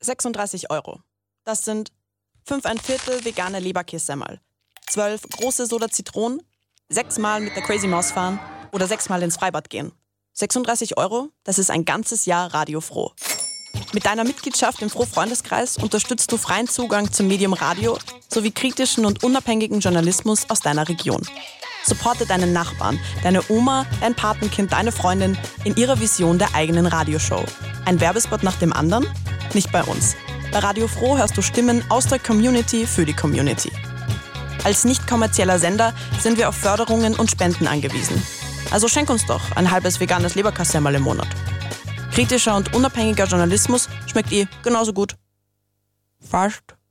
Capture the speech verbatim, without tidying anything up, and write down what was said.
sechsunddreißig Euro. Das sind fünf ein Viertel vegane Leberkässemmel, zwölf große Soda Zitronen, sechsmal mit der Crazy Maus fahren oder sechsmal ins Freibad gehen. sechsunddreißig Euro, das ist ein ganzes Jahr Radio Froh. Mit deiner Mitgliedschaft im Froh-Freundeskreis unterstützt du freien Zugang zum Medium Radio sowie kritischen und unabhängigen Journalismus aus deiner Region. Supporte deinen Nachbarn, deine Oma, dein Patenkind, deine Freundin in ihrer Vision der eigenen Radioshow. Ein Werbespot nach dem anderen? Nicht bei uns. Bei Radio Froh hörst du Stimmen aus der Community für die Community. Als nicht kommerzieller Sender sind wir auf Förderungen und Spenden angewiesen. Also schenk uns doch ein halbes veganes Leberkassemmel im Monat. Kritischer und unabhängiger Journalismus schmeckt eh genauso gut. Fast.